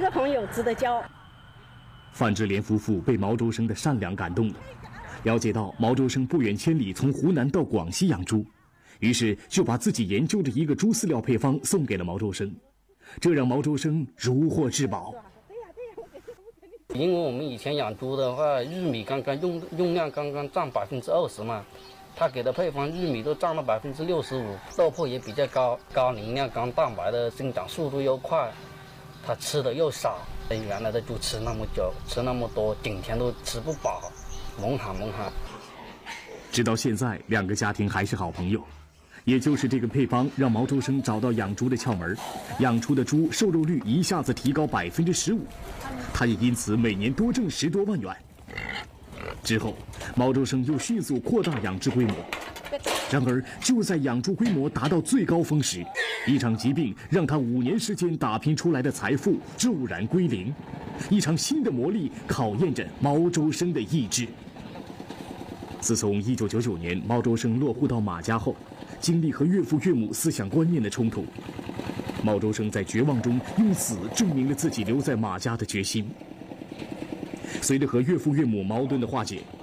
的朋友，值得骄傲。 范志莲夫妇被毛周生的善良感动了，了解到毛周生不远千里从湖南到广西养猪，于是就把自己研究的一个猪饲料配方送给了毛周生，这让毛周生如获至宝。 因为我们以前养猪的话，玉米刚刚用量刚刚占20%嘛，他给的配方玉米都占了65%，豆粕也比较高，高磷量、高蛋白的生长速度又快，他吃的又少。原来的猪吃那么久，吃那么多，顶天都吃不饱，猛喊。 直到现在，两个家庭还是好朋友。也就是这个配方让毛周生找到养猪的窍门，养出的猪瘦肉率一下子提高15%，他也因此每年多挣10多万元。之后，毛周生又迅速扩大养殖规模。然而，就在养猪规模达到最高峰时，一场疾病让他5年时间打拼出来的财富骤然归零，一场新的磨砺考验着毛周生的意志。自从1999年毛周生落户到马家后，经历和岳父岳母思想观念的冲突，毛周生在绝望中用死证明了自己留在马家的决心。随着和岳父岳母矛盾的化解，